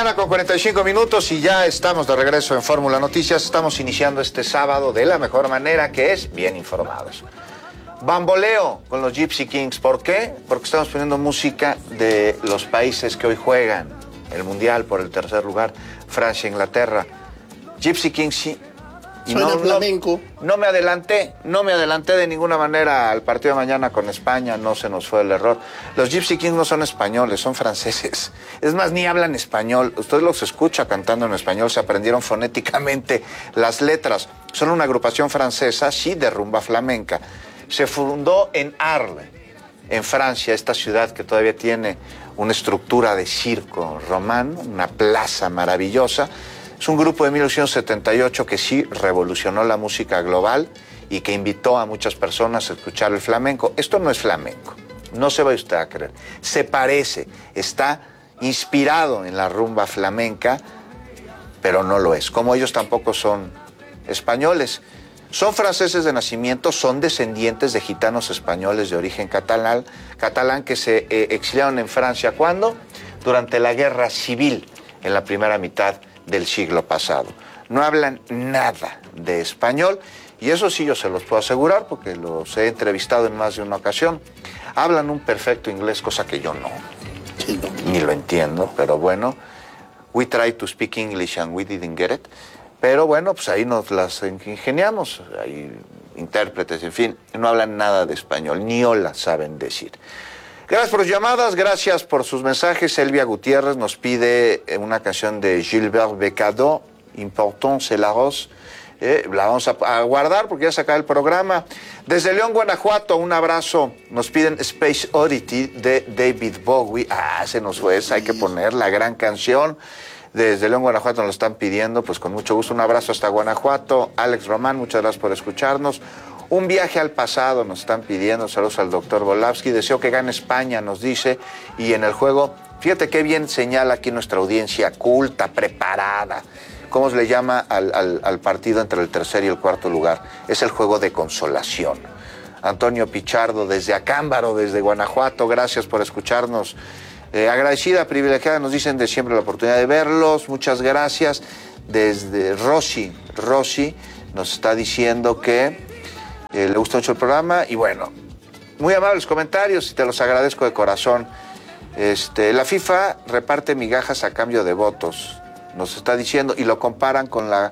mañana con 45 minutos y ya estamos de regreso en Fórmula Noticias. Estamos iniciando este sábado de la mejor manera, que es bien informados. Bamboleo con los Gypsy Kings. ¿Por qué? Porque estamos poniendo música de los países que hoy juegan el Mundial por el tercer lugar, Francia e Inglaterra. Gypsy Kings, sí. Y flamenco. No me adelanté de ninguna manera al partido de mañana con España, no se nos fue el error. Los Gypsy Kings no son españoles, son franceses. Es más, ni hablan español. Usted los escucha cantando en español, se aprendieron fonéticamente las letras. Son una agrupación francesa, sí, de rumba flamenca. Se fundó en Arles, en Francia, esta ciudad que todavía tiene una estructura de circo romano, una plaza maravillosa. Es un grupo de 1978 que sí revolucionó la música global y que invitó a muchas personas a escuchar el flamenco. Esto no es flamenco, no se va usted a creer. Se parece, está inspirado en la rumba flamenca, pero no lo es. Como ellos tampoco son españoles. Son franceses de nacimiento, son descendientes de gitanos españoles de origen catalán que se exiliaron en Francia. ¿Cuándo? Durante la Guerra Civil, en la primera mitad del siglo pasado. No hablan nada de español y eso sí yo se los puedo asegurar porque los he entrevistado en más de una ocasión. Hablan un perfecto inglés, cosa que yo no, ni lo entiendo, pero bueno, we tried to speak English and we didn't get it, pero bueno, pues ahí nos las ingeniamos, hay intérpretes, en fin, no hablan nada de español, ni hola saben decir. Gracias por sus llamadas, gracias por sus mensajes. Elvia Gutiérrez nos pide una canción de Gilbert Bécaud, Important c'est la rose. La vamos a guardar porque ya se acaba el programa. Desde León, Guanajuato, un abrazo. Nos piden Space Oddity de David Bowie. Se nos fue esa, hay que poner la gran canción. Desde León, Guanajuato nos lo están pidiendo, pues con mucho gusto. Un abrazo hasta Guanajuato. Alex Román, muchas gracias por escucharnos. Un viaje al pasado nos están pidiendo, saludos al doctor Volavsky, deseo que gane España, nos dice, y en el juego, fíjate qué bien señala aquí nuestra audiencia, culta, preparada, ¿cómo se le llama al partido entre el tercer y el cuarto lugar? Es el juego de consolación. Antonio Pichardo, desde Acámbaro, desde Guanajuato, gracias por escucharnos. Agradecida, privilegiada, nos dicen de siempre la oportunidad de verlos, muchas gracias. Desde Rosy nos está diciendo que le gusta mucho el programa y bueno, muy amables comentarios y te los agradezco de corazón. La FIFA reparte migajas a cambio de votos, nos está diciendo, y lo comparan con la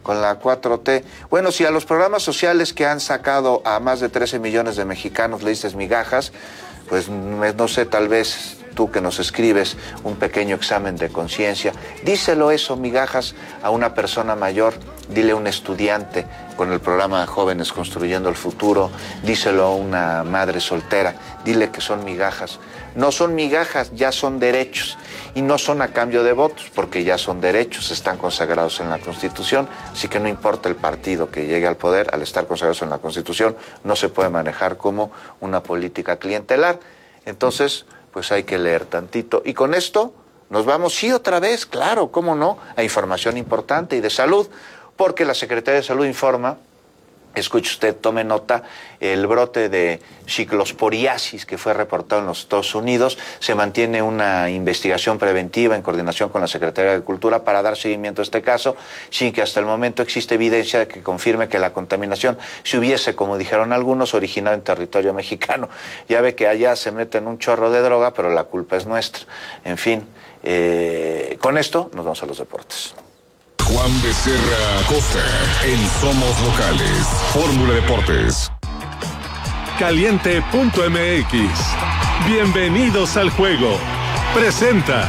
4T. Bueno, si a los programas sociales que han sacado a más de 13 millones de mexicanos le dices migajas, pues no sé, tal vez tú que nos escribes un pequeño examen de conciencia, díselo eso, migajas, a una persona mayor, dile a un estudiante con el programa Jóvenes Construyendo el Futuro, díselo a una madre soltera, dile que son migajas. No son migajas, ya son derechos, y no son a cambio de votos, porque ya son derechos, están consagrados en la Constitución, así que no importa el partido que llegue al poder, al estar consagrados en la Constitución, no se puede manejar como una política clientelar. Entonces, pues hay que leer tantito. Y con esto nos vamos, sí, otra vez, claro, cómo no, a información importante y de salud, porque la Secretaría de Salud informa, escuche usted, tome nota, el brote de ciclosporiasis que fue reportado en los Estados Unidos. Se mantiene una investigación preventiva en coordinación con la Secretaría de Agricultura para dar seguimiento a este caso, sin que hasta el momento existe evidencia de que confirme que la contaminación se hubiese, como dijeron algunos, originado en territorio mexicano. Ya ve que allá se meten un chorro de droga, pero la culpa es nuestra. En fin, con esto nos vamos a los deportes. Juan Becerra Costa en Somos Locales. Fórmula Deportes. Caliente.mx. Bienvenidos al juego. Presenta.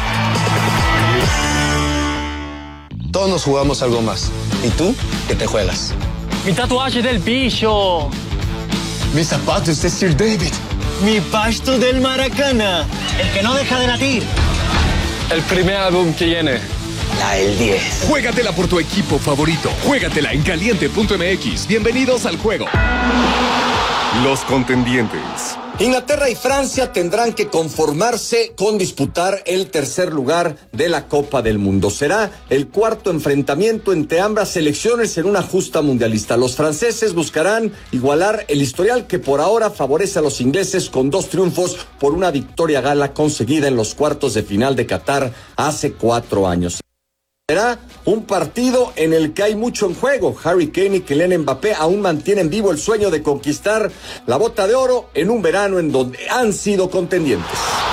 Todos nos jugamos algo más. ¿Y tú qué te juegas? Mi tatuaje del pillo. Mis zapatos de Sir David. Mi pasto del Maracana. El que no deja de latir. El primer álbum que viene. La del 10. Juégatela por tu equipo favorito. Juégatela en Caliente.mx. Bienvenidos al juego. Los contendientes. Inglaterra y Francia tendrán que conformarse con disputar el tercer lugar de la Copa del Mundo. Será el cuarto enfrentamiento entre ambas selecciones en una justa mundialista. Los franceses buscarán igualar el historial que por ahora favorece a los ingleses con 2 triunfos por una victoria gala conseguida en los cuartos de final de Qatar hace 4 años. Será un partido en el que hay mucho en juego. Harry Kane y Kylian Mbappé aún mantienen vivo el sueño de conquistar la Bota de Oro en un verano en donde han sido contendientes.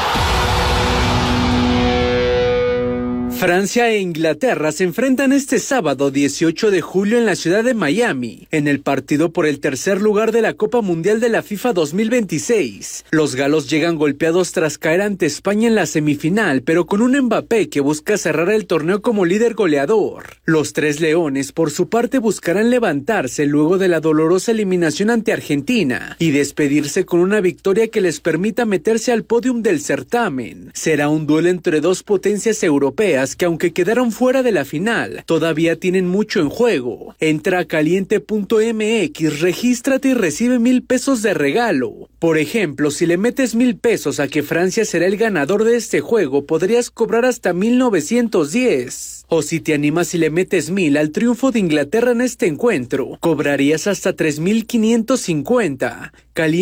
Francia e Inglaterra se enfrentan este sábado 18 de julio en la ciudad de Miami, en el partido por el tercer lugar de la Copa Mundial de la FIFA 2026. Los galos llegan golpeados tras caer ante España en la semifinal, pero con un Mbappé que busca cerrar el torneo como líder goleador. Los tres leones, por su parte, buscarán levantarse luego de la dolorosa eliminación ante Argentina y despedirse con una victoria que les permita meterse al podium del certamen. Será un duelo entre dos potencias europeas que, aunque quedaron fuera de la final, todavía tienen mucho en juego. Entra a caliente.mx, regístrate y recibe 1,000 pesos de regalo. Por ejemplo, si le metes 1,000 pesos a que Francia será el ganador de este juego, podrías cobrar hasta 1,910. O si te animas y le metes 1,000 al triunfo de Inglaterra en este encuentro, cobrarías hasta 3,550.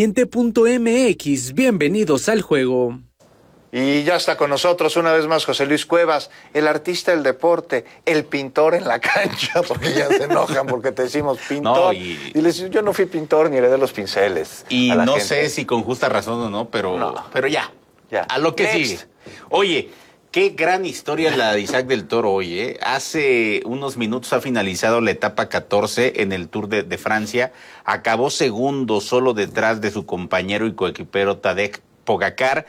Caliente.mx, bienvenidos al juego. Y ya está con nosotros una vez más José Luis Cuevas, el artista del deporte, el pintor en la cancha, porque ya se enojan porque te decimos pintor. No, y les digo, yo no fui pintor ni le dé los pinceles. Y no gente. sé si con justa razón o no, pero ya, a lo que Next. sigue. Oye, qué gran historia la de Isaac del Toro hoy, ¿eh? Hace unos minutos ha finalizado la etapa 14 en el Tour de Francia. Acabó segundo solo detrás de su compañero y coequipero Tadej Pogacar,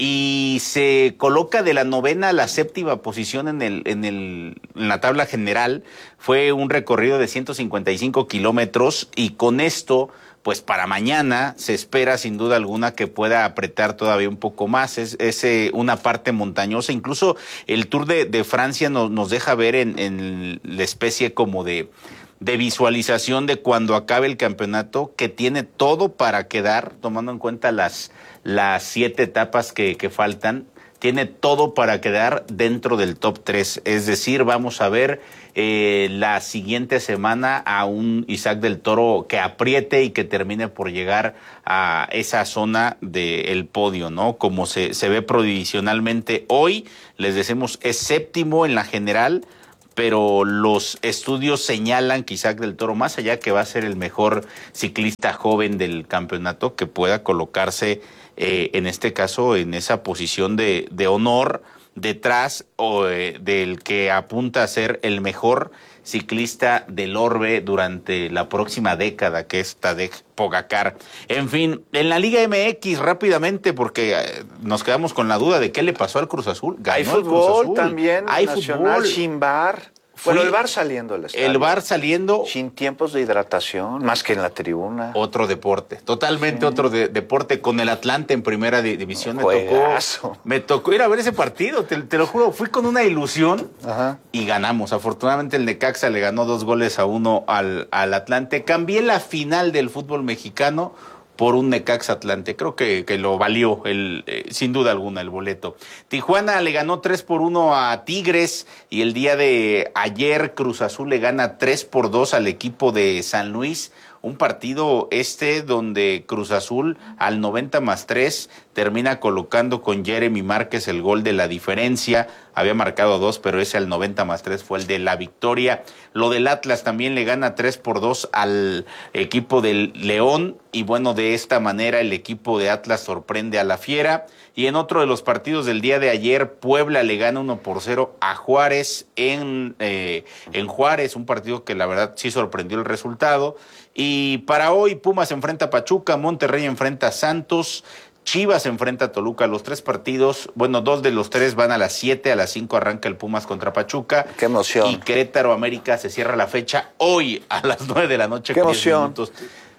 y se coloca de la 9ª a la 7ª posición en la tabla general. Fue un recorrido de 155 kilómetros y con esto, pues para mañana se espera sin duda alguna que pueda apretar todavía un poco más. Es una parte montañosa. Incluso el Tour de Francia nos deja ver en la especie como de visualización de cuando acabe el campeonato, que tiene todo para quedar, tomando en cuenta las 7 etapas que faltan, tiene todo para quedar dentro del top 3. Es decir, vamos a ver la siguiente semana a un Isaac del Toro que apriete y que termine por llegar a esa zona del podio, ¿no? Como se ve provisionalmente hoy, les decimos, es 7º en la general, pero los estudios señalan que Isaac del Toro, más allá que va a ser el mejor ciclista joven del campeonato, que pueda colocarse en este caso en esa posición de honor detrás del que apunta a ser el mejor ciclista del orbe durante la próxima década, que es Tadej Pogacar. En fin, en la Liga MX rápidamente, porque nos quedamos con la duda de qué le pasó al Cruz Azul. Ganó hay fútbol el Cruz Azul. También, hay Nacional, fútbol. sin VAR. Bueno, el VAR saliendo del estadio. El VAR saliendo. Sin tiempos de hidratación, más que en la tribuna. Otro deporte, totalmente otro deporte, con el Atlante en primera división. Me tocó ir a ver ese partido, te lo juro, fui con una ilusión. Ajá. Y ganamos. Afortunadamente el Necaxa le ganó 2-1 al Atlante. Cambié la final del fútbol mexicano por un Necaxa Atlante. Creo que lo valió sin duda alguna el boleto. Tijuana le ganó 3-1 a Tigres, y el día de ayer Cruz Azul le gana 3-2 al equipo de San Luis. Un partido donde Cruz Azul al 90+3 termina colocando con Jeremy Márquez el gol de la diferencia. Había marcado 2, pero ese al 90+3 fue el de la victoria. Lo del Atlas también le gana 3-2 al equipo del León. Y bueno, de esta manera el equipo de Atlas sorprende a la Fiera. Y en otro de los partidos del día de ayer, Puebla le gana 1-0 a Juárez en Juárez. Un partido que la verdad sí sorprendió el resultado. Y para hoy, Pumas enfrenta a Pachuca, Monterrey enfrenta a Santos, Chivas enfrenta a Toluca. Los 3 partidos, bueno, 2 de los 3 van a las 7, a las 5 arranca el Pumas contra Pachuca. ¡Qué emoción! Y Querétaro América se cierra la fecha hoy a las 9 de la noche. ¡Qué emoción!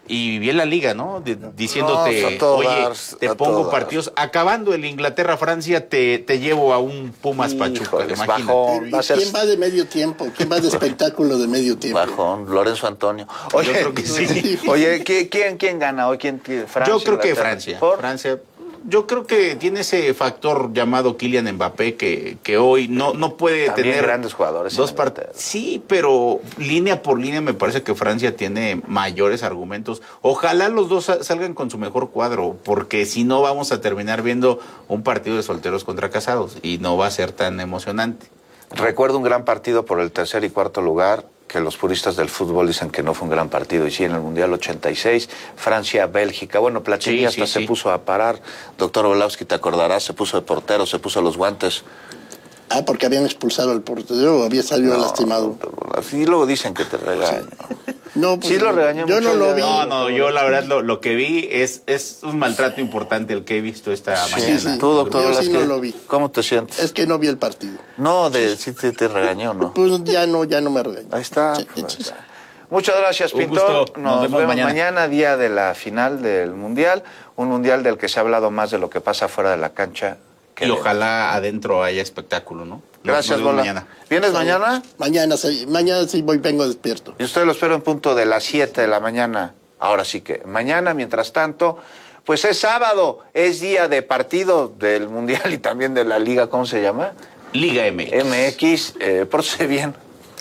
Y bien la liga, ¿no? Diciéndote, oye, te pongo partidos. Acabando el Inglaterra-Francia, te llevo a un Pumas-Pachuca. Bajón. ¿Quién va de medio tiempo? ¿Quién va de espectáculo de medio tiempo? Bajón, Lorenzo Antonio. Oye, yo creo que sí. Oye, ¿quién gana hoy? Francia, yo creo que Francia. Francia. Yo creo que tiene ese factor llamado Kylian Mbappé que hoy no puede también tener grandes jugadores. Dos partidos. Sí, pero línea por línea me parece que Francia tiene mayores argumentos. Ojalá los dos salgan con su mejor cuadro, porque si no vamos a terminar viendo un partido de solteros contra casados y no va a ser tan emocionante. Recuerdo un gran partido por el tercer y cuarto lugar, que los puristas del fútbol dicen que no fue un gran partido, y sí, en el Mundial 86, Francia-Bélgica. Bueno, Platini hasta se puso a parar. Doctor Orlowski, te acordarás, se puso de portero, se puso los guantes. Ah, porque habían expulsado al portero, había salido lastimado. Así luego dicen que te regañan. No, pues, sí lo regañé yo mucho. No lo vi. No, yo la verdad lo que vi es un maltrato importante el que he visto esta mañana. Sí. Tú, doctor, yo sí no lo vi. ¿Cómo te sientes? Es que no vi el partido. No, sí te regañó, ¿no? Pues ya no me regañó. Ahí está. Muchas gracias, Pintor. Nos vemos mañana, día de la final del Mundial. Un Mundial del que se ha hablado más de lo que pasa fuera de la cancha. Y ojalá adentro haya espectáculo, ¿no? Gracias, Bola. Mañana. ¿Vienes mañana? Mañana sí vengo despierto. Y usted lo espero en punto de las 7 de la mañana. Ahora sí que mañana, mientras tanto, pues es sábado, es día de partido del Mundial y también de la Liga, ¿cómo se llama? Liga MX. Pórtese bien.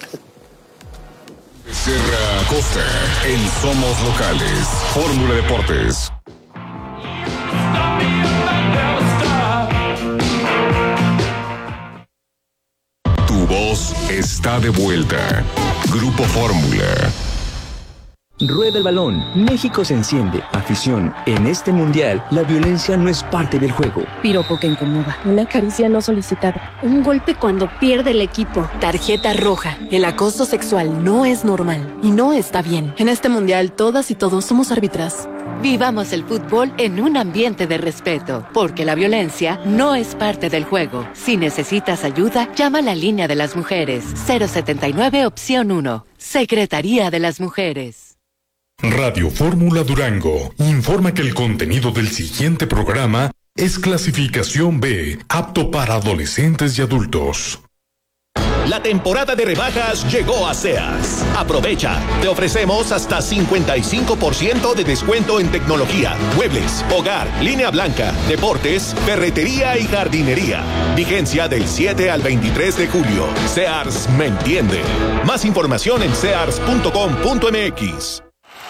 Becerra Costa en Somos Locales. Fórmula Deportes. Tu voz está de vuelta. Grupo Fórmula. Rueda el balón. México se enciende. Afición. En este mundial, la violencia no es parte del juego. Piropo que incomoda. Una caricia no solicitada. Un golpe cuando pierde el equipo. Tarjeta roja. El acoso sexual no es normal y no está bien. En este mundial, todas y todos somos árbitras. Vivamos el fútbol en un ambiente de respeto, porque la violencia no es parte del juego. Si necesitas ayuda, llama a la línea de las mujeres. 079 opción 1. Secretaría de las Mujeres. Radio Fórmula Durango informa que el contenido del siguiente programa es clasificación B, apto para adolescentes y adultos. La temporada de rebajas llegó a Sears. Aprovecha. Te ofrecemos hasta 55% de descuento en tecnología, muebles, hogar, línea blanca, deportes, ferretería y jardinería. Vigencia del 7 al 23 de julio. Sears me entiende. Más información en sears.com.mx.